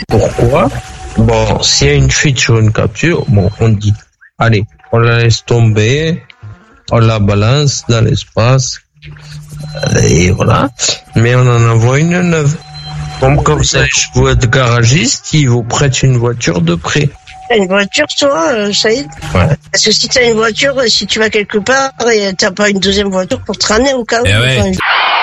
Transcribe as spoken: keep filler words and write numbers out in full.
Pourquoi? Bon, s'il y a une fuite sur une capture, bon, on dit, allez, on la laisse tomber, on la balance dans l'espace, et voilà. Mais on en envoie une neuve. Comme quand vous allez chez vous être garagiste, ils vous prêtent une voiture de prêt. T'as une voiture, toi, euh, Saïd? Ouais. Parce que si t'as une voiture, si tu vas quelque part et t'as pas une deuxième voiture pour te ramener au cas où. Eh ouais. Enfin,